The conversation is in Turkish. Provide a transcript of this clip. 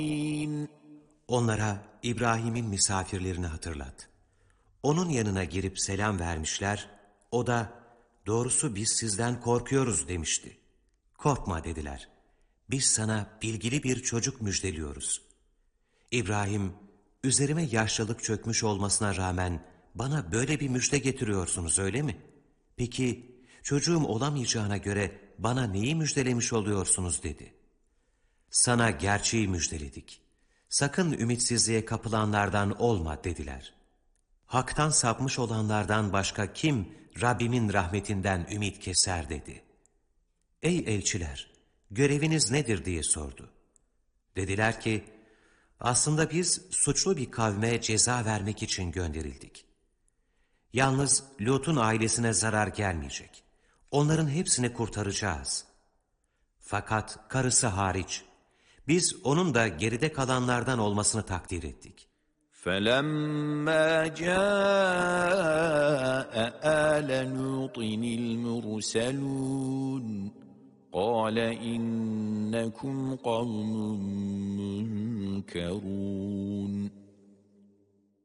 Onlara İbrahim'in misafirlerini hatırlat. Onun yanına girip selam vermişler, o da doğrusu biz sizden korkuyoruz demişti. Korkma dediler. Biz sana bilgili bir çocuk müjdeliyoruz. İbrahim, üzerime yaşlılık çökmüş olmasına rağmen bana böyle bir müjde getiriyorsunuz öyle mi? Peki çocuğum olamayacağına göre bana neyi müjdelemiş oluyorsunuz dedi. Sana gerçeği müjdeledik. Sakın ümitsizliğe kapılanlardan olma dediler. Hak'tan sapmış olanlardan başka kim Rabbimin rahmetinden ümit keser dedi. Ey elçiler, göreviniz nedir diye sordu. Dediler ki, aslında biz suçlu bir kavme ceza vermek için gönderildik. Yalnız Lut'un ailesine zarar gelmeyecek. Onların hepsini kurtaracağız. Fakat karısı hariç, biz onun da geride kalanlardan olmasını takdir ettik. فَلَمَّا جَاءَ آلَ لُوطٍ الْمُرْسَلُونَ قَالَ إِنَّكُمْ قَوْمٌ مُنْكَرُونَ